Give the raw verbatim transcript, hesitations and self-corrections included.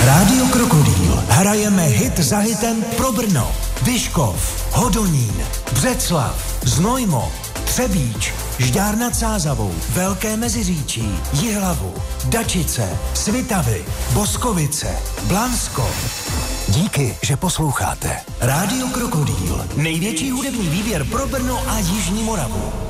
Rádio Krokodýl. Hrajeme hit za hitem pro Brno, Vyškov, Hodonín, Břeclav, Znojmo, Třebíč, Žďár nad Sázavou, Velké Meziříčí, Jihlavu, Dačice, Svitavy, Boskovice, Blansko. Díky, že posloucháte. Rádio Krokodýl. Největší hudební výběr pro Brno a Jižní Moravu.